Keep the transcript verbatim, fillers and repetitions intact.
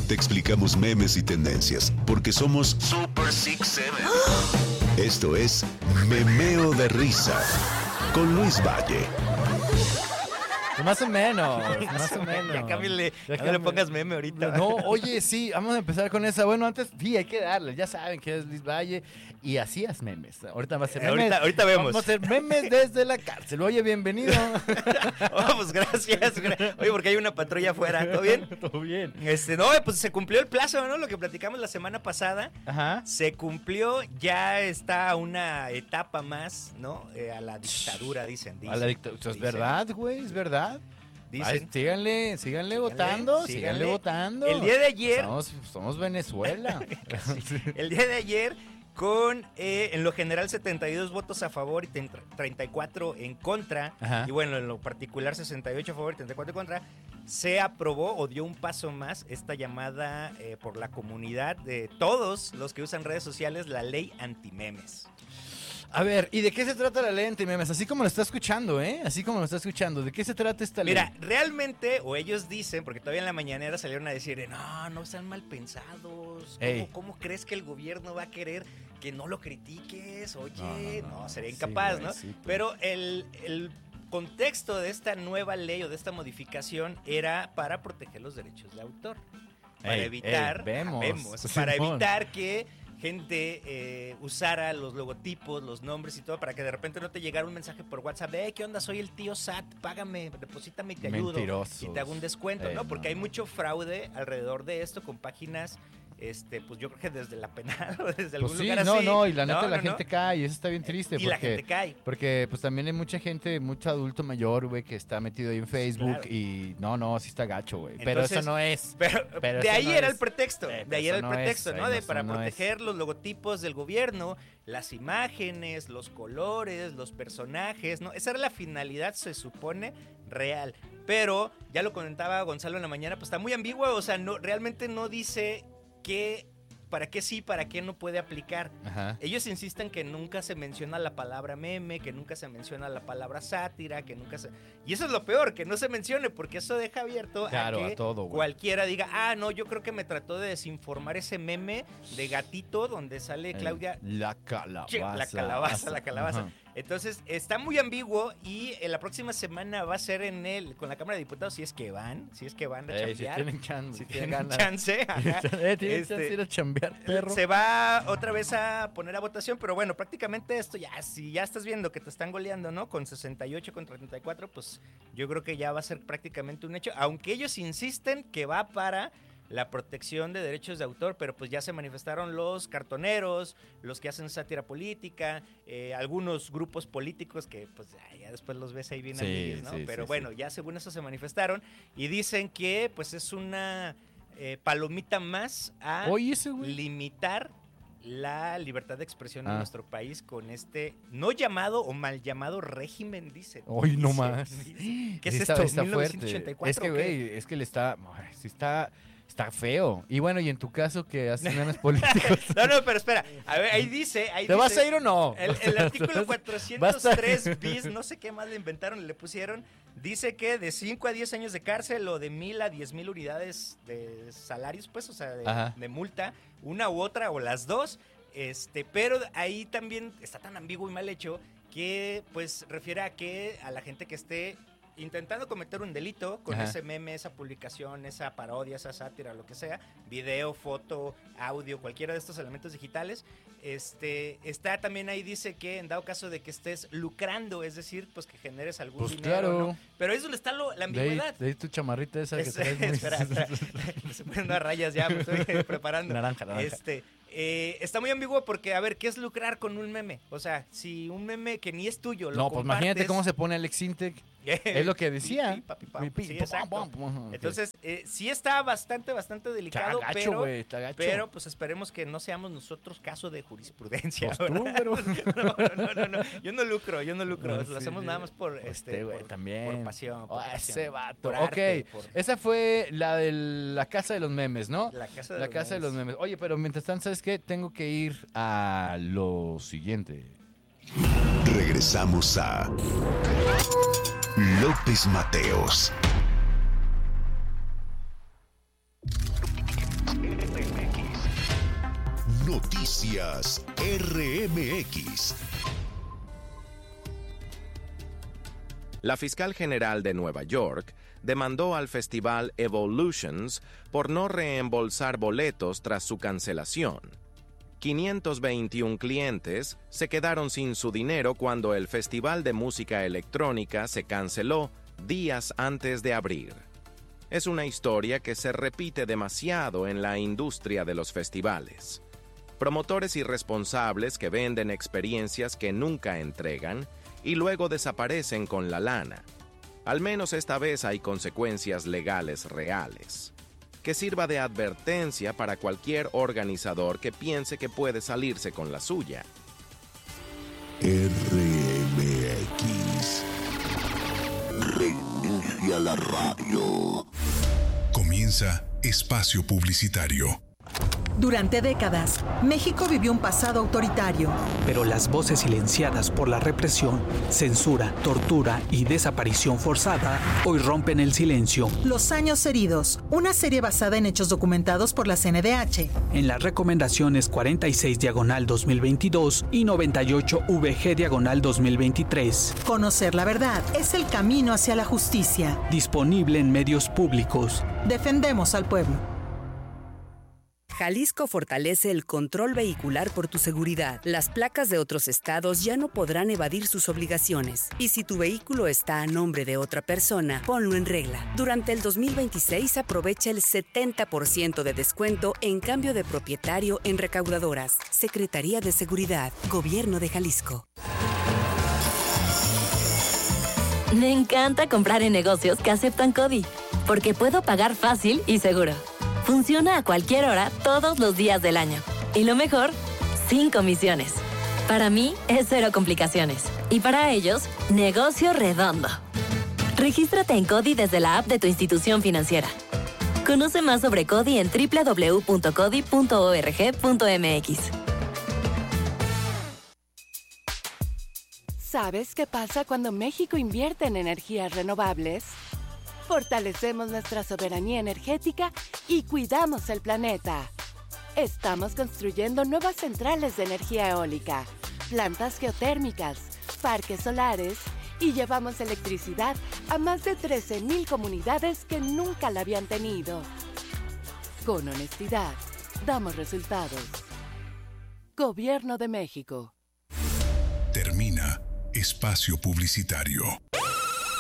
Te explicamos memes y tendencias, porque somos Super Six Seven. Esto es Memeo de Risa, con Luis Valle. Más o menos, más o menos. Ya cámbiale, ya no le pongas meme ahorita. No, oye, sí, vamos a empezar con esa. Bueno, antes, sí, hay que darle. Ya saben que es Luis Valle y hacías memes. Ahorita va a ser memes. Ahorita, ahorita vemos. Vamos a hacer memes desde la cárcel. Oye, bienvenido. Oh, pues gracias. Oye, porque hay una patrulla afuera. ¿Todo bien? Todo bien. Este, no, pues se cumplió el plazo, ¿no? Lo que platicamos la semana pasada. Ajá. Se cumplió, ya está una etapa más, ¿no? Eh, a la dictadura, dicen. dicen A la dictadura. Es dicen. verdad, güey, es verdad. Dicen. Ay, síganle, síganle votando, síganle, síganle votando. El día de ayer. Somos, somos Venezuela. El día de ayer, con eh, en lo general setenta y dos votos a favor y treinta y cuatro en contra, Ajá. y bueno, en lo particular sesenta y ocho a favor y treinta y cuatro en contra, se aprobó o dio un paso más esta llamada eh, por la comunidad de todos los que usan redes sociales, la ley antimemes. A ver, ¿y de qué se trata la ley antimemes? Así como lo está escuchando, ¿eh? Así como lo está escuchando. ¿De qué se trata esta ley? Mira, realmente, o ellos dicen, porque todavía en la mañanera salieron a decir, no, no están mal pensados. ¿Cómo, ¿Cómo crees que el gobierno va a querer que no lo critiques? Oye, no, no, no, no sería incapaz, sí, güey, ¿no? Sí, pues. Pero el, el contexto de esta nueva ley o de esta modificación era para proteger los derechos de autor. Para ey, evitar, ey, vemos, vemos Simón. para evitar que gente eh, usara los logotipos, los nombres y todo, para que de repente no te llegara un mensaje por WhatsApp, eh, ¿qué onda? Soy el tío S A T, págame, deposítame y te ayudo. Mentirosos. Y te hago un descuento, eh, ¿no? Porque no, hay mucho fraude alrededor de esto con páginas, este, pues yo creo que desde la penal o desde algún pues sí, lugar no, así. No, y la neta no, la no, gente no. cae y eso está bien triste. Y porque, la gente cae. Porque pues también hay mucha gente, mucho adulto mayor, güey, que está metido ahí en Facebook, claro. Y no, no, sí está gacho, güey. Pero eso no es. Pero, pero de ahí no era es. el pretexto, eh, de ahí era el no pretexto, es, ¿no? no De es, para no proteger es. los logotipos del gobierno, las imágenes, los colores, los personajes, ¿no? Esa era la finalidad, se supone, real. Pero, ya lo comentaba Gonzalo en la mañana, pues está muy ambiguo, o sea, no, realmente no dice qué, para qué sí, para qué no puede aplicar. Ajá. Ellos insisten que nunca se menciona la palabra meme, que nunca se menciona la palabra sátira, que nunca se... Y eso es lo peor, que no se mencione, porque eso deja abierto claro, a que a todo, güey. Cualquiera diga, ah, no, yo creo que me trató de desinformar ese meme de gatito donde sale Claudia... La calabaza. Che, la calabaza, la calabaza. Ajá. Entonces, está muy ambiguo y en la próxima semana va a ser en el, con la Cámara de Diputados, si es que van, si es que van a Ey, chambear. Si tienen chance. Si tienen chance. Ajá. eh, tienen este, chance de ir a chambear, perro. Se va otra vez a poner a votación, pero bueno, prácticamente esto ya, si ya estás viendo que te están goleando, ¿no? Con sesenta y ocho contra treinta y cuatro, pues yo creo que ya va a ser prácticamente un hecho, aunque ellos insisten que va para la protección de derechos de autor, pero pues ya se manifestaron los cartoneros, los que hacen sátira política, eh, algunos grupos políticos que pues ya después los ves ahí bien sí, amigues, ¿no? Sí, pero sí, bueno, sí. ya según eso se manifestaron y dicen que pues es una eh, palomita más a Oye, ese güey. limitar la libertad de expresión ah. en nuestro país con este no llamado o mal llamado régimen, dice. Hoy no dice, más. Dice. ¿Qué es está, esto? Está ¿mil novecientos ochenta y cuatro, fuerte. Es que, güey, es que le está... Ay, sí está... Está feo. Y bueno, y en tu caso que haces memes políticos. No, no, pero espera. A ver, ahí dice. Ahí ¿Te dice, vas a ir o no? El, el artículo cuatrocientos tres bis, no sé qué más le inventaron, le pusieron. Dice que de cinco a diez años de cárcel o de mil a diez mil unidades de salarios, pues, o sea, de, de multa, una u otra o las dos. Este, pero ahí también está tan ambiguo y mal hecho que, pues, refiere a que a la gente que esté intentando cometer un delito con Ajá. ese meme, esa publicación, esa parodia, esa sátira, lo que sea, video, foto, audio, cualquiera de estos elementos digitales, este, está también ahí, dice que en dado caso de que estés lucrando, es decir, pues que generes algún pues dinero, claro. ¿no? Pero eso le está lo, la ambigüedad. De ahí, de ahí tu chamarrita esa es, que traes. Muy... espera, espera, se ponen unas rayas ya, me estoy preparando. Naranja, naranja. Este, Eh, está muy ambiguo porque, a ver, ¿qué es lucrar con un meme? O sea, si un meme que ni es tuyo lo No, pues compartes... imagínate cómo se pone Alex Intec. Es lo que decía. Pi, pi, papi, pi, sí, exacto. Okay. Entonces, eh, sí está bastante, bastante delicado, gacho, pero, wey, gacho. pero pues esperemos que no seamos nosotros caso de jurisprudencia. Pues tú, pero... no, no, no, no, yo no lucro, yo no lucro. No, sí, lo hacemos sí. nada más por, este, este, wey, por, también. por pasión. Por oh, pasión, ese vato. por ok, arte, por... esa fue la de la casa de los memes, ¿no? La casa de, la los, casa memes. de los memes. Oye, pero mientras tanto, ¿sabes qué? Tengo que ir a lo siguiente. Regresamos a López Mateos. Noticias R M X. La fiscal general de Nueva York demandó al festival Evolutions por no reembolsar boletos tras su cancelación. quinientos veintiún clientes se quedaron sin su dinero cuando el Festival de Música Electrónica se canceló días antes de abrir. Es una historia que se repite demasiado en la industria de los festivales. Promotores irresponsables que venden experiencias que nunca entregan y luego desaparecen con la lana. Al menos esta vez hay consecuencias legales reales. Que sirva de advertencia para cualquier organizador que piense que puede salirse con la suya. R M X. Reinicia la radio. Comienza Espacio Publicitario. Durante décadas, México vivió un pasado autoritario. Pero las voces silenciadas por la represión, censura, tortura y desaparición forzada hoy rompen el silencio. Los años heridos, una serie basada en hechos documentados por la C N D H. En las recomendaciones cuarenta y seis diagonal dos mil veintidós y noventa y ocho V G diagonal dos mil veintitrés. Conocer la verdad es el camino hacia la justicia. Disponible en medios públicos. Defendemos al pueblo. Jalisco fortalece el control vehicular por tu seguridad. Las placas de otros estados ya no podrán evadir sus obligaciones. Y si tu vehículo está a nombre de otra persona, ponlo en regla. Durante el dos mil veintiséis aprovecha el setenta por ciento de descuento en cambio de propietario en recaudadoras. Secretaría de Seguridad, Gobierno de Jalisco. Me encanta comprar en negocios que aceptan CODI, porque puedo pagar fácil y seguro. Funciona a cualquier hora, todos los días del año. Y lo mejor, sin comisiones. Para mí, es cero complicaciones. Y para ellos, negocio redondo. Regístrate en CODI desde la app de tu institución financiera. Conoce más sobre CODI en doble u doble u doble u punto codi punto org punto m x. ¿Sabes qué pasa cuando México invierte en energías renovables? Fortalecemos nuestra soberanía energética y cuidamos el planeta. Estamos construyendo nuevas centrales de energía eólica, plantas geotérmicas, parques solares y llevamos electricidad a más de trece mil comunidades que nunca la habían tenido. Con honestidad, damos resultados. Gobierno de México. Termina Espacio Publicitario.